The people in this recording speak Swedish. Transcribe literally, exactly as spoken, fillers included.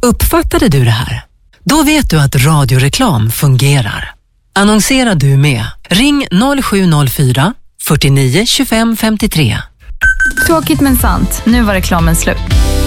Uppfattade du det här? Då vet du att radioreklam fungerar. Annonsera du med. Ring noll sju noll fyra, fyrtionio tjugofem femtiotre. Tråkigt men sant. Nu var reklamen slut.